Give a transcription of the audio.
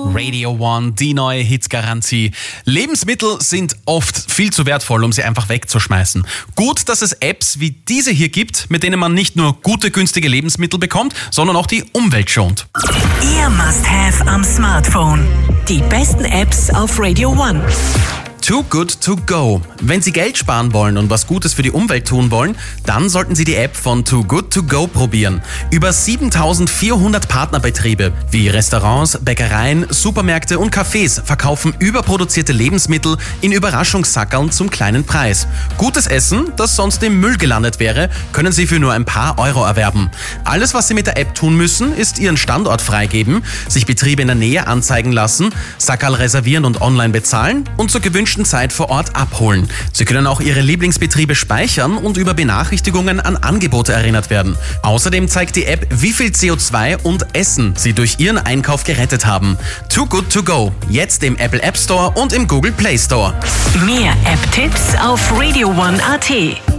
Radio One, die neue Hitgarantie. Lebensmittel sind oft viel zu wertvoll, um sie einfach wegzuschmeißen. Gut, dass es Apps wie diese hier gibt, mit denen man nicht nur gute, günstige Lebensmittel bekommt, sondern auch die Umwelt schont. Ihr Must-Have am Smartphone. Die besten Apps auf Radio One. Too Good To Go. Wenn Sie Geld sparen wollen und was Gutes für die Umwelt tun wollen, dann sollten Sie die App von Too Good To Go probieren. Über 7400 Partnerbetriebe wie Restaurants, Bäckereien, Supermärkte und Cafés verkaufen überproduzierte Lebensmittel in Überraschungssackerln zum kleinen Preis. Gutes Essen, das sonst im Müll gelandet wäre, können Sie für nur ein paar Euro erwerben. Alles, was Sie mit der App tun müssen, ist Ihren Standort freigeben, sich Betriebe in der Nähe anzeigen lassen, Sackerl reservieren und online bezahlen und zur gewünschten Zeit vor Ort abholen. Sie können auch Ihre Lieblingsbetriebe speichern und über Benachrichtigungen an Angebote erinnert werden. Außerdem zeigt die App, wie viel CO2 und Essen Sie durch Ihren Einkauf gerettet haben. Too Good To Go. Jetzt im Apple App Store und im Google Play Store. Mehr App-Tipps auf radioone.at.